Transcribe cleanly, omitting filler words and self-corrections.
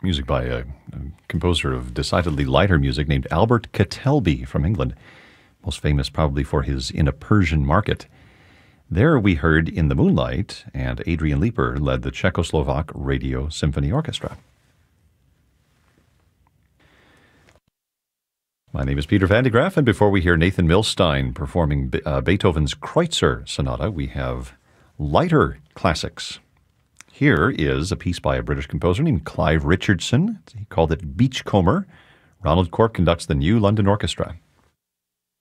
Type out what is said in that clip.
music by a composer of decidedly lighter music named Albert Kettelby from England, most famous probably for his In a Persian Market. There we heard In the Moonlight, and Adrian Leeper led the Czechoslovak Radio Symphony Orchestra. My name is Peter Van de Graaff, and before we hear Nathan Milstein performing Beethoven's Kreutzer Sonata, we have lighter classics. Here is a piece by a British composer named Clive Richardson. He called it Beachcomber. Ronald Cork conducts the New London Orchestra.